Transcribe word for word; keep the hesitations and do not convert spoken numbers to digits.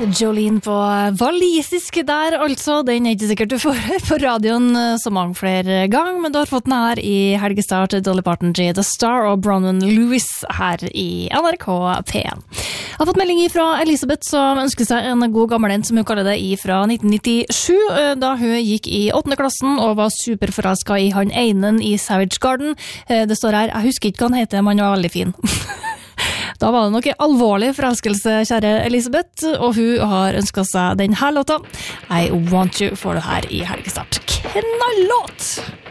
Jolene på walisisk der, altså. Den er ikke sikkert du får høre på radioen så mange flere gang, men du har fått den her i helgestart. Dolly Parton, J. The Star og Bronwyn Lewis her i N R K P en. Jeg har fått melding fra Elisabeth som ønsker seg en god gammel en, som hun kaller det, fra nitten nittisju, da hun gikk i åttende klassen og var superforelsket i han Einen i Savage Garden. Det står her, jeg husker ikke hva han heter, men han var veldig fin. Da var det nok en alvorlig forelskelse, kjære Elisabeth, og hun har ønsket seg denne låta. I Want You, får du her i helgestart. Knallåt!